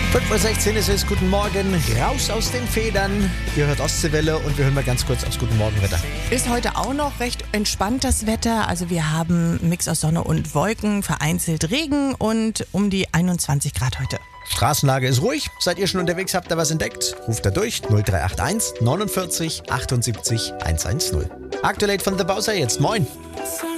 5:16 Uhr ist es. Guten Morgen. Raus aus den Federn. Ihr hört Ostseewelle und wir hören mal ganz kurz aufs Guten Morgenwetter. Ist heute auch noch recht entspannt das Wetter. Also wir haben einen Mix aus Sonne und Wolken, vereinzelt Regen und um die 21 Grad heute. Straßenlage ist ruhig. Seid ihr schon unterwegs? Habt ihr was entdeckt? Ruft da durch 0381 49 78 110. Aktuell von The Bowser jetzt. Moin.